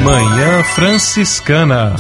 Manhã Franciscana.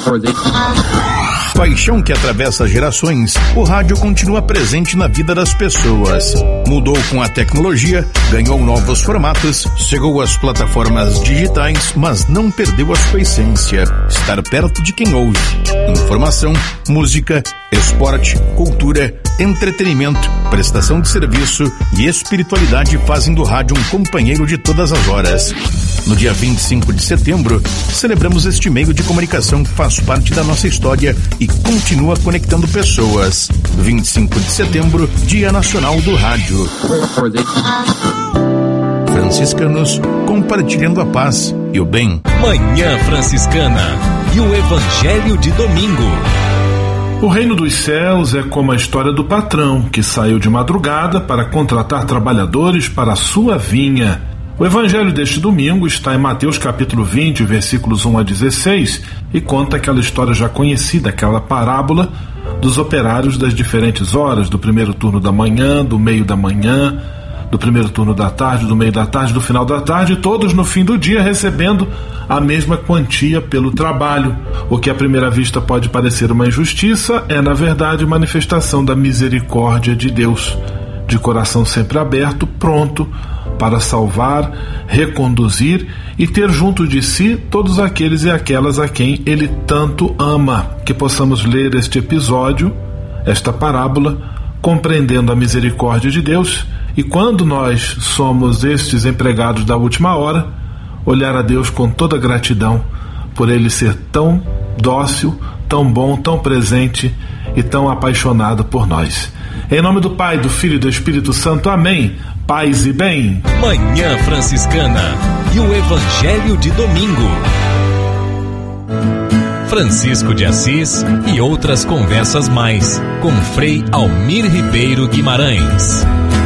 Paixão que atravessa gerações, o rádio continua presente na vida das pessoas. Mudou com a tecnologia, ganhou novos formatos, chegou às plataformas digitais, mas não perdeu a sua essência. Estar perto de quem ouve. Informação, música, esporte, cultura, entretenimento, prestação de serviço e espiritualidade fazem do rádio um companheiro de todas as horas. No dia 25 de setembro, celebramos este meio de comunicação que faz parte da nossa história e continua conectando pessoas. 25 de setembro, Dia Nacional do Rádio. Franciscanos, compartilhando a paz e o bem. Manhã Franciscana e o Evangelho de domingo. O reino dos céus é como a história do patrão que saiu de madrugada para contratar trabalhadores para a sua vinha. O evangelho deste domingo está em Mateus capítulo 20, versículos 1 a 16, e conta aquela história já conhecida, aquela parábola dos operários das diferentes horas, do primeiro turno da manhã, do meio da manhã, do primeiro turno da tarde, do meio da tarde, do final da tarde, todos no fim do dia recebendo a mesma quantia pelo trabalho. O que à primeira vista pode parecer uma injustiça é, na verdade, manifestação da misericórdia de Deus, de coração sempre aberto, pronto para salvar, reconduzir e ter junto de si todos aqueles e aquelas a quem Ele tanto ama. Que possamos ler este episódio, esta parábola, compreendendo a misericórdia de Deus, e quando nós somos estes empregados da última hora, olhar a Deus com toda gratidão por Ele ser tão dócil, tão bom, tão presente e tão apaixonado por nós. Em nome do Pai, do Filho e do Espírito Santo. Amém. Paz e bem. Manhã Franciscana e o Evangelho de domingo. Francisco de Assis e outras conversas mais, com Frei Almir Ribeiro Guimarães.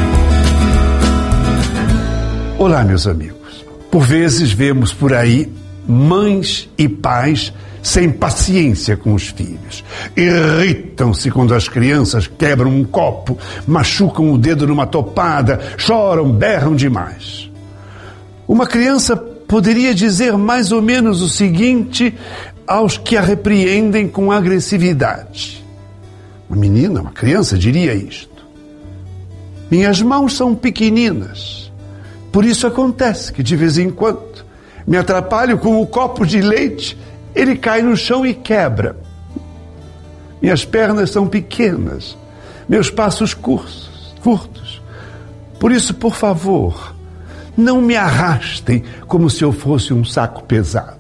Olá, meus amigos. Por vezes vemos por aí mães e pais sem paciência com os filhos. Irritam-se quando as crianças quebram um copo, machucam o dedo numa topada, choram, berram demais. Uma criança poderia dizer mais ou menos o seguinte aos que a repreendem com agressividade. Uma menina, uma criança diria isto: minhas mãos são pequeninas, por isso acontece que de vez em quando me atrapalho com o copo de leite, ele cai no chão e quebra. Minhas pernas são pequenas, meus passos curtos. Por isso, por favor, não me arrastem como se eu fosse um saco pesado.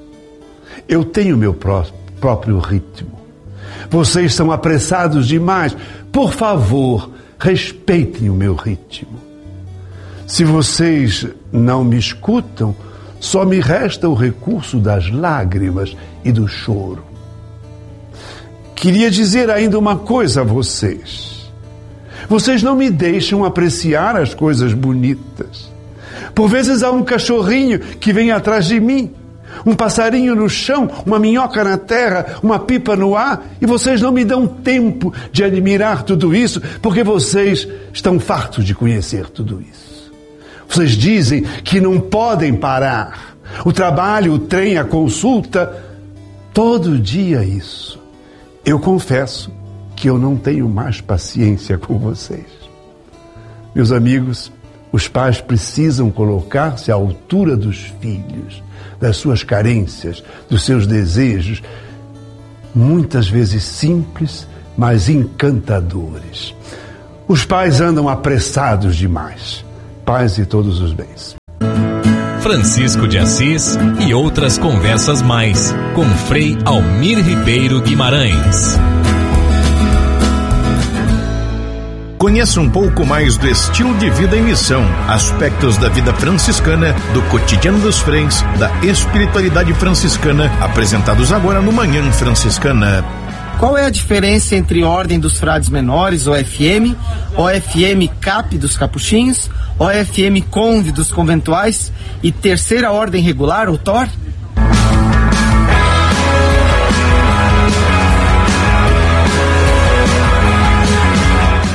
Eu tenho meu próprio ritmo. Vocês são apressados demais. Por favor, respeitem o meu ritmo. Se vocês não me escutam, só me resta o recurso das lágrimas e do choro. Queria dizer ainda uma coisa a vocês. Vocês não me deixam apreciar as coisas bonitas. Por vezes há um cachorrinho que vem atrás de mim, um passarinho no chão, uma minhoca na terra, uma pipa no ar, e vocês não me dão tempo de admirar tudo isso, porque vocês estão fartos de conhecer tudo isso. Vocês dizem que não podem parar. O trabalho, o trem, a consulta, todo dia isso. Eu confesso que eu não tenho mais paciência com vocês. Meus amigos, os pais precisam colocar-se à altura dos filhos, das suas carências, dos seus desejos, muitas vezes simples, mas encantadores. Os pais andam apressados demais. Paz e todos os bens. Francisco de Assis e outras conversas mais, com Frei Almir Ribeiro Guimarães. Conheça um pouco mais do estilo de vida e missão, aspectos da vida franciscana, do cotidiano dos freis, da espiritualidade franciscana, apresentados agora no Manhã Franciscana. Qual é a diferença entre Ordem dos Frades Menores, OFM, OFM CAP dos Capuchinhos, OFM Conv dos Conventuais e Terceira Ordem Regular, ou TOR?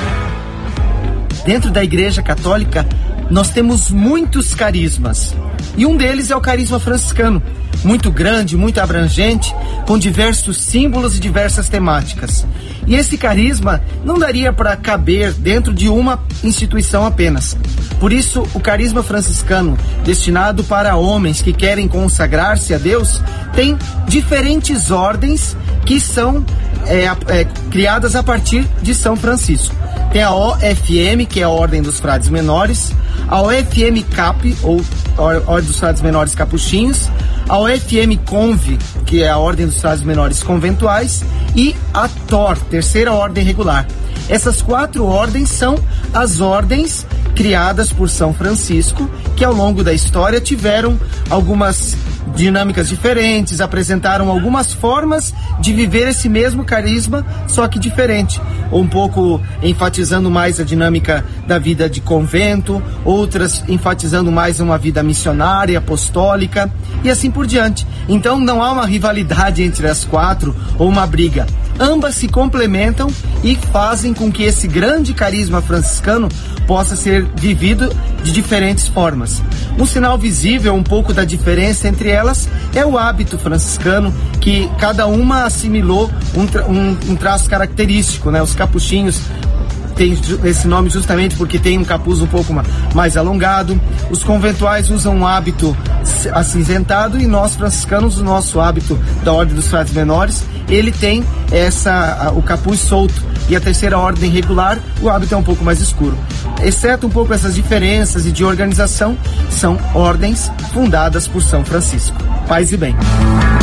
Dentro da Igreja Católica, nós temos muitos carismas. E um deles é o carisma franciscano, muito grande, muito abrangente, com diversos símbolos e diversas temáticas. E esse carisma não daria para caber dentro de uma instituição apenas. Por isso, o carisma franciscano, destinado para homens que querem consagrar-se a Deus, tem diferentes ordens que são criadas a partir de São Francisco. Tem a OFM, que é a Ordem dos Frades Menores, a OFM CAP, ou Ordem dos Frades Menores Capuchinhos, a OFM Conv, que é a Ordem dos Frades Menores Conventuais, e a TOR, Terceira Ordem Regular. Essas 4 ordens são as ordens criadas por São Francisco, que ao longo da história tiveram algumas dinâmicas diferentes, apresentaram algumas formas de viver esse mesmo carisma, só que diferente. Um pouco enfatizando mais a dinâmica da vida de convento, outras enfatizando mais uma vida missionária, apostólica e assim por diante. Então não há uma rivalidade entre as 4 ou uma briga. Ambas se complementam e fazem com que esse grande carisma franciscano possa ser vivido de diferentes formas. Um sinal visível, um pouco da diferença entre elas, é o hábito franciscano, que cada uma assimilou um traço característico, né? Os capuchinhos tem esse nome justamente porque tem um capuz um pouco mais alongado. Os conventuais usam um hábito acinzentado e nós franciscanos, o nosso hábito da Ordem dos Frades Menores, ele tem o capuz solto. E a Terceira Ordem Regular, o hábito é um pouco mais escuro. Exceto um pouco essas diferenças e de organização, são ordens fundadas por São Francisco. Paz e bem.